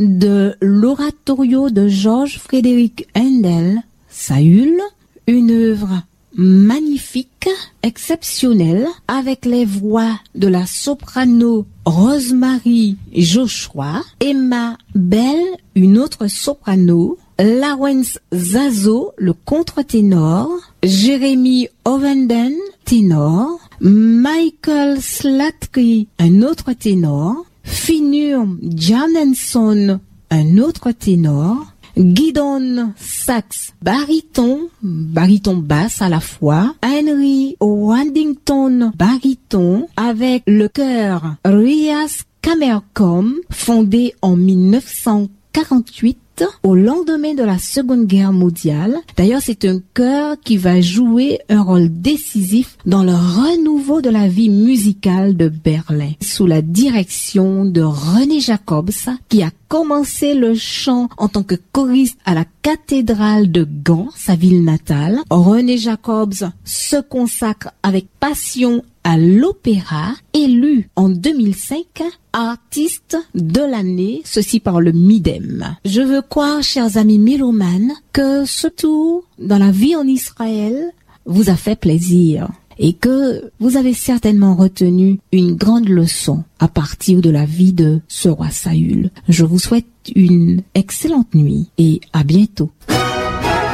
de l'oratorio de Georges Frédéric Handel, Saül, une œuvre magnifique, exceptionnelle, avec les voix de la soprano Rosemary Joshua, Emma Bell, une autre soprano, Lawrence Zazo, le contre-ténor, Jeremy Ovenden, ténor, Michael Slattery, un autre ténor, Finnur Janenson, un autre ténor, Gideon Sachs, baryton basse à la fois, Henry Waddington, baryton, avec le chœur Rias Camercom, fondé en 1948, au lendemain de la Seconde Guerre mondiale. D'ailleurs, c'est un chœur qui va jouer un rôle décisif dans le renouveau de la vie musicale de Berlin, sous la direction de René Jacobs, qui a commencé le chant en tant que choriste à la cathédrale de Gand, sa ville natale. René Jacobs se consacre avec passion à l'opéra, élu en 2005 artiste de l'année, ceci par le Midem. Je veux croire, chers amis mélomanes, que ce tour dans la vie en Israël vous a fait plaisir et que vous avez certainement retenu une grande leçon à partir de la vie de ce roi Saül. Je vous souhaite une excellente nuit et à bientôt.